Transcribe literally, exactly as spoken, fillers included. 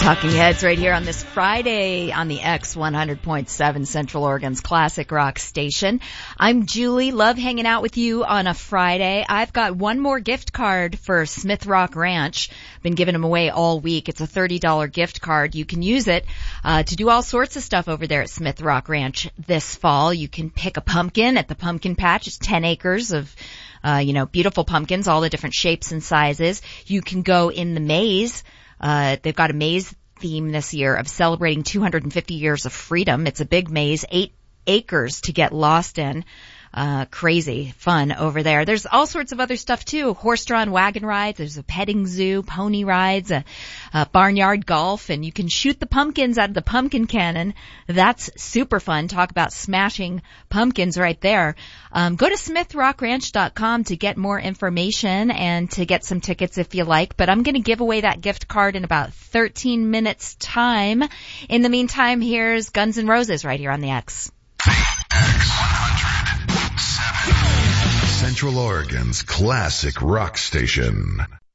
Talking Heads right here on this Friday on the X one hundred point seven Central Oregon's classic rock station. I'm Julie. Love hanging out with you on a Friday. I've got one more gift card for Smith Rock Ranch. Been giving them away all week. It's a thirty dollars gift card. You can use it uh, to do all sorts of stuff over there at Smith Rock Ranch this fall. You can pick a pumpkin at the pumpkin patch. It's ten acres of uh, you know, beautiful pumpkins, all the different shapes and sizes. You can go in the maze. Uh, they've got a maze theme this year of celebrating two hundred fifty years of freedom. It's a big maze, eight acres to get lost in. Uh, crazy fun over there. There's all sorts of other stuff too. Horse-drawn wagon rides. There's a petting zoo, pony rides, a, a barnyard golf, and you can shoot the pumpkins out of the pumpkin cannon. That's super fun. Talk about smashing pumpkins right there. Um, go to smith rock ranch dot com to get more information and to get some tickets if you like. But I'm going to give away that gift card in about thirteen minutes time. In the meantime, here's Guns N' Roses right here on the X. Central Oregon's classic rock station.